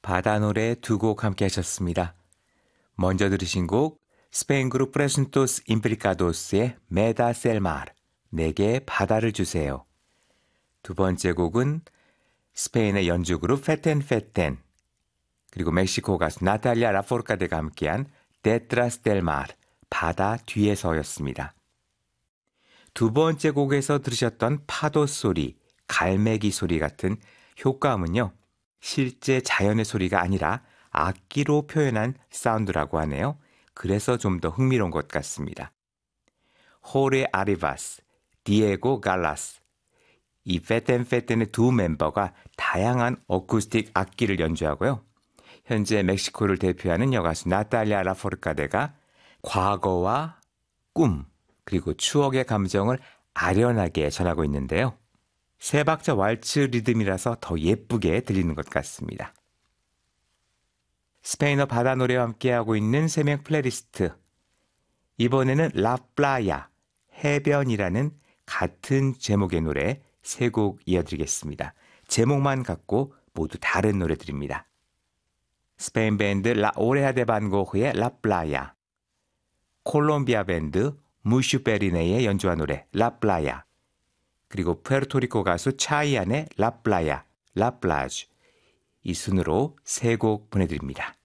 바다 노래 두 곡 함께 하셨습니다. 먼저 들으신 곡 스페인 그룹 프레센토스 임브리카도스의 메다 셀마르, 내게 바다를 주세요. 두 번째 곡은 스페인의 연주 그룹 페텐 페텐, 그리고 멕시코 가수 나탈리아 라포르카데가 함께한 데트라스 델 마르, 바다 뒤에서였습니다. 두 번째 곡에서 들으셨던 파도 소리, 갈매기 소리 같은 효과음은요, 실제 자연의 소리가 아니라 악기로 표현한 사운드라고 하네요. 그래서 좀 더 흥미로운 것 같습니다. 호레 아리바스, 디에고 갈라스, 이 페텐 페텐의 두 멤버가 다양한 어쿠스틱 악기를 연주하고요. 현재 멕시코를 대표하는 여가수 나탈리아 라포르카데가 과거와 꿈, 그리고 추억의 감정을 아련하게 전하고 있는데요. 세 박자 왈츠 리듬이라서 더 예쁘게 들리는 것 같습니다. 스페인어 바다 노래와 함께하고 있는 세명 플레이리스트. 이번에는 라플라야, 해변이라는 같은 제목의 노래 세 곡 이어드리겠습니다. 제목만 갖고 모두 다른 노래들입니다. 스페인 밴드 라 오레아 데 반고흐의 라플라야, 콜롬비아 밴드 무슈페리네의 연주한 노래 라플라야, 그리고 푸에르토리코 가수 차이안의 라플라야, 라플라주, 이 순으로 세 곡 보내드립니다.